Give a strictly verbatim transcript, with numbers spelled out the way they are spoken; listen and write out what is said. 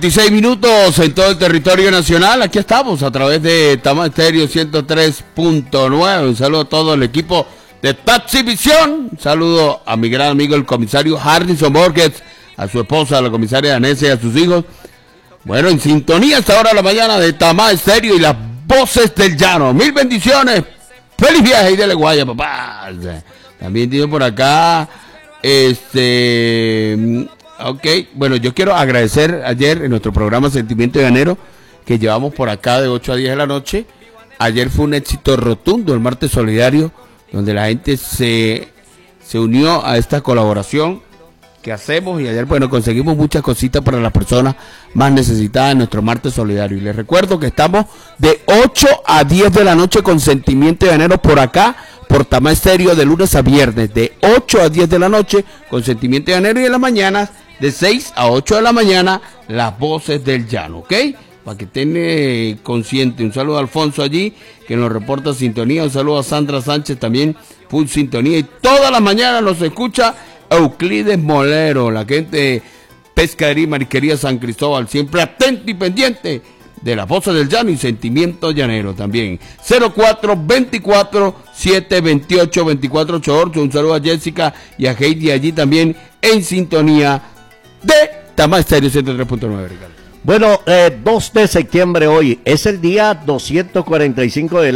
veintiséis minutos en todo el territorio nacional. Aquí estamos a través de Tama Estéreo ciento tres punto nueve. Un saludo a todo el equipo de Taxivisión. Un saludo a mi gran amigo el comisario Harrison Borges, a su esposa, la comisaria Danesa, y a sus hijos. Bueno, en sintonía hasta ahora de la mañana de Tama Estéreo y las voces del llano. Mil bendiciones. Feliz viaje y dele guaya, papá. También tiene por acá, este... Ok, bueno, yo quiero agradecer ayer en nuestro programa Sentimiento Llanero, que llevamos por acá de ocho a diez de la noche. Ayer fue un éxito rotundo, el Martes Solidario, donde la gente se, se unió a esta colaboración que hacemos, y ayer, bueno, conseguimos muchas cositas para las personas más necesitadas en nuestro Martes Solidario. Y les recuerdo que estamos de ocho a diez de la noche con Sentimiento Llanero por acá, por Tama Estéreo, de lunes a viernes, de ocho a diez de la noche con Sentimiento Llanero, y en las mañanas de seis a ocho de la mañana, las voces del llano, ¿ok? Para que estén eh, consciente. Un saludo a Alfonso allí, que nos reporta sintonía. Un saludo a Sandra Sánchez también, full sintonía. Y todas las mañanas nos escucha Euclides Molero, la gente Pescadería y Marisquería San Cristóbal, siempre atento y pendiente de las voces del llano y Sentimiento Llanero también. cero cuatro veinticuatro siete veintiocho veinticuatro ochenta y ocho. Un saludo a Jessica y a Heidi allí también en sintonía de Tama Estéreo ciento tres punto nueve, Ricardo. Bueno, eh, dos de septiembre hoy es el día doscientos cuarenta y cinco de